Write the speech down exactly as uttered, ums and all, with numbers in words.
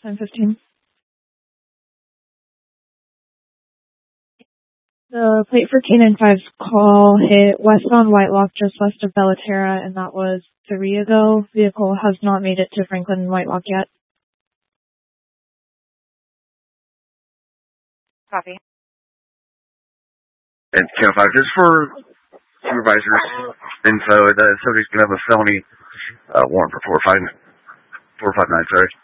ten fifteen. The plate for Canine five's call hit west on Whitelock, just west of Bellaterra, and that was three ago. Vehicle has not made it to Franklin and Whitelock yet. Copy. And ten five, just for supervisors info, the subject's going to have a felony uh, warrant for four five, four five nine, sorry.